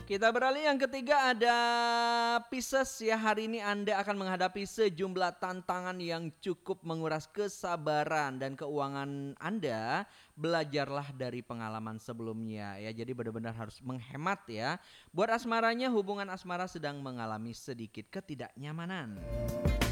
Kita beralih yang ketiga ada Pisces ya. Hari ini Anda akan menghadapi sejumlah tantangan yang cukup menguras kesabaran dan keuangan Anda. Belajarlah dari pengalaman sebelumnya ya. Jadi benar-benar harus menghemat ya. Buat asmaranya, hubungan asmara sedang mengalami sedikit ketidaknyamanan.